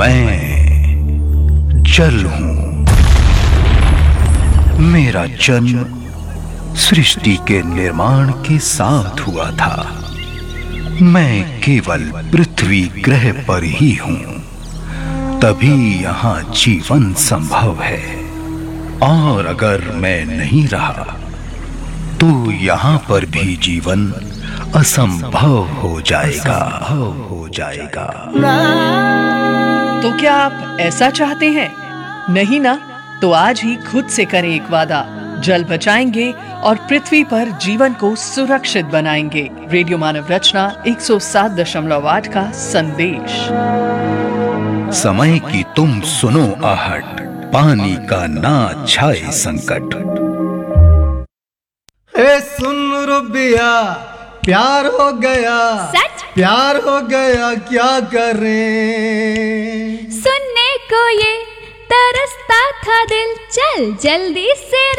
मैं जल हूं। मेरा जन्म सृष्टि के निर्माण के साथ हुआ था। मैं केवल पृथ्वी ग्रह पर ही हूं, तभी यहां जीवन संभव है। और अगर मैं नहीं रहा तो यहां पर भी जीवन असंभव हो जाएगा। तो क्या आप ऐसा चाहते हैं? नहीं ना? तो आज ही खुद से करें एक वादा। जल बचाएंगे और पृथ्वी पर जीवन को सुरक्षित बनाएंगे। रेडियो मानव रचना 107.8 का संदेश। समय की तुम सुनो आहट, पानी का ना छाए संकट। ए सुन रुबिया, प्यार हो गया। सच? प्यार हो गया, क्या करें? सुनने को ये तरसता था दिल, चल जल्दी से